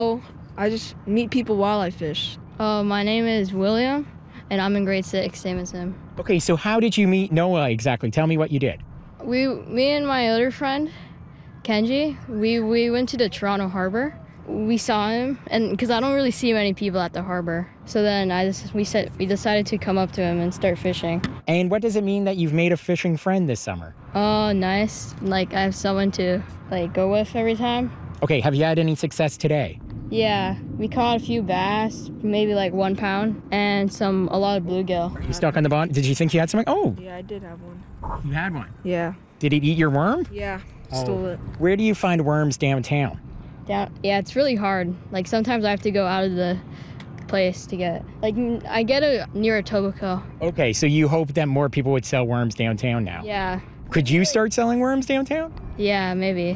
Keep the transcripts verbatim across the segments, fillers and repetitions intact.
Oh, I just meet people while I fish. Uh, my name is William, and I'm in grade six, same as him. Okay, so how did you meet Noah exactly? Tell me what you did. We, me and my other friend, Kenji, we, we went to the Toronto Harbor. We saw him, and because I don't really see many people at the harbor, so then I just we said we decided to come up to him and start fishing. And what does it mean that you've made a fishing friend this summer? Oh, nice! Like I have someone to like go with every time. Okay, have you had any success today? Yeah, we caught a few bass, maybe like one pound, and some a lot of bluegill. Are you stuck on the bottom? Did you think you had something? Oh, Yeah, I did have one. you had one. Yeah. Did it eat your worm? Yeah. Stole it. Where do you find worms downtown? Down, yeah, it's really hard. Like sometimes I have to go out of the place to get. Like I get it near a Etobicoke. Okay, so you hope that more people would sell worms downtown now. Yeah, Could you start selling worms downtown? yeah, maybe.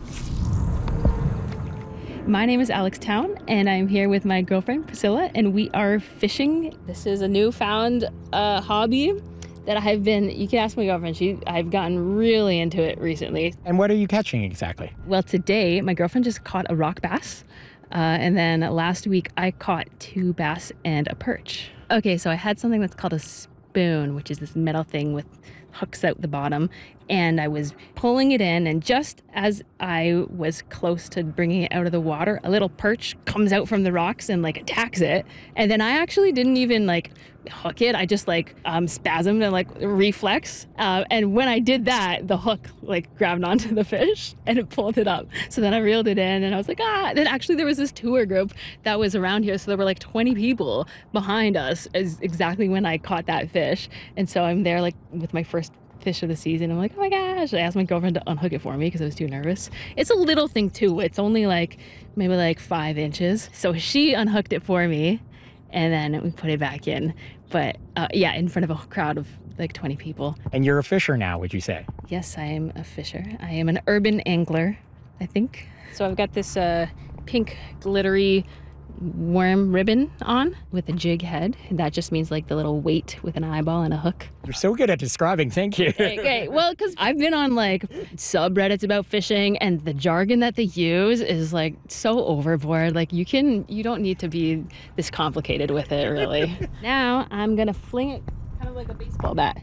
My name is Alex Town, and I'm here with my girlfriend Priscilla, and we are fishing. This is a newfound uh, hobby that I've been, you can ask my girlfriend, she, I've gotten really into it recently. And what are you catching exactly? Well, today, my girlfriend just caught a rock bass, uh, and then last week I caught two bass and a perch. Okay, so I had something that's called a spoon, which is this metal thing with hooks out the bottom, and I was pulling it in, and just as I was close to bringing it out of the water, a little perch comes out from the rocks and like attacks it, and then I actually didn't even like hook it. I just like um, spasmed and like reflex, uh, and when I did that, the hook like grabbed onto the fish and it pulled it up. So then I reeled it in, and I was like, ah. Then actually there was this tour group that was around here, so there were like twenty people behind us, is exactly when I caught that fish, and so I'm there like with my first fish of the season. I'm like, oh my gosh. I asked my girlfriend to unhook it for me because I was too nervous. It's a little thing too. It's only like maybe like five inches. So she unhooked it for me, and then we put it back in. But uh, yeah, in front of a crowd of like twenty people. And you're a fisher now, would you say? Yes, I am a fisher. I am an urban angler, I think. So I've got this uh, pink glittery worm ribbon on with a jig head. That just means like the little weight with an eyeball and a hook. You're so good at describing, thank you. Okay, okay. Well, because I've been on like subreddits about fishing, and the jargon that they use is like so overboard. Like you can, you don't need to be this complicated with it, really. Now I'm gonna fling it kind of like a baseball bat.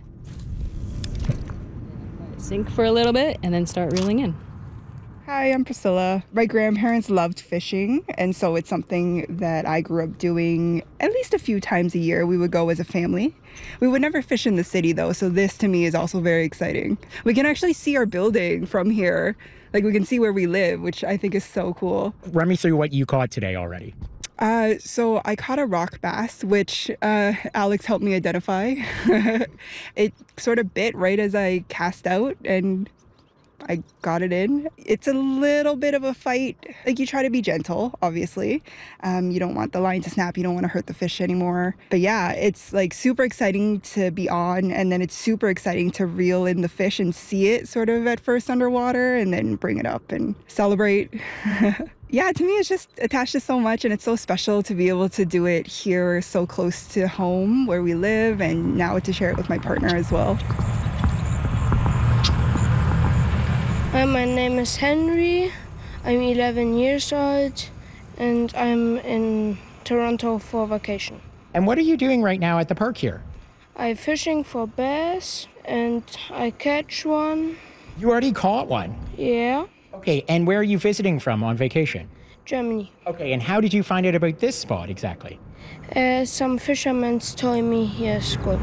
Let it sink for a little bit and then start reeling in. Hi, I'm Priscilla. My grandparents loved fishing, and so it's something that I grew up doing at least a few times a year. We would go as a family. We would never fish in the city though, so this to me is also very exciting. We can actually see our building from here. Like we can see where we live, which I think is so cool. Run me through what you caught today already. Uh, so I caught a rock bass, which uh, Alex helped me identify. It sort of bit right as I cast out, and I got it in. It's a little bit of a fight. Like you try to be gentle, obviously. Um, you don't want the line to snap. You don't want to hurt the fish anymore. But yeah, it's like super exciting to be on, and then it's super exciting to reel in the fish and see it sort of at first underwater and then bring it up and celebrate. Yeah, to me, it's just attached to so much, and it's so special to be able to do it here so close to home where we live, and now to share it with my partner as well. Hi, my name is Henry. I'm eleven years old, and I'm in Toronto for vacation. And what are you doing right now at the park here? I'm fishing for bass, and I catch one. You already caught one. Yeah, Okay, and where are you visiting from on vacation? Germany. Okay, and how did you find out about this spot exactly? Uh, some fishermen told me here's good.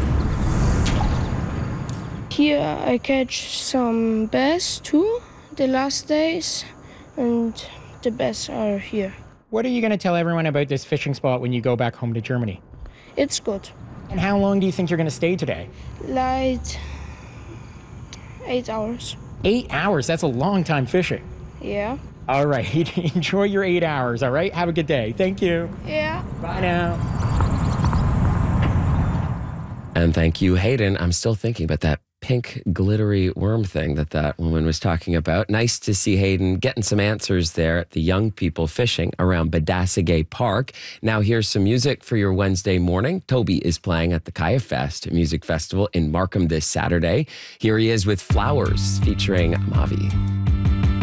Here I catch some bass too, the last days, and the bass are here. What are you going to tell everyone about this fishing spot when you go back home to Germany? It's good. And how long do you think you're going to stay today? Like eight hours. Eight hours? That's a long time fishing. Yeah. All right. Enjoy your eight hours, all right? Have a good day. Thank you. Yeah. Bye now. And thank you, Hayden. I'm still thinking about that pink glittery worm thing that that woman was talking about. Nice to see Hayden getting some answers there at the young people fishing around Badassigay Park. Now here's some music for your Wednesday morning. Toby is playing at the Kaya Fest Music Festival in Markham this Saturday. Here he is with Flowers featuring Mavi.